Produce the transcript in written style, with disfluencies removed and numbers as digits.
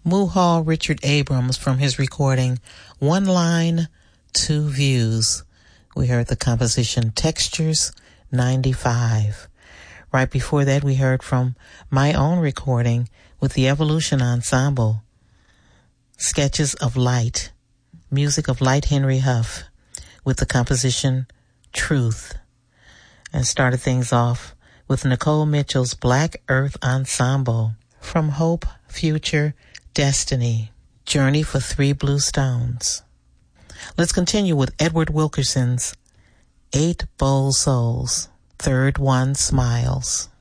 Muhal Richard Abrams from his recording One Line, Two Views. We heard the composition Textures 95. Right before that, we heard from my own recording with the Evolution Ensemble, Sketches of Light, music of Light Henry Huff, with the composition Truth. And started things off with Nicole Mitchell's Black Earth Ensemble from Hope, Future, Destiny, Journey for Three Blue Stones. Let's continue with Edward Wilkerson's Eight Bold Souls, Third One Smiles.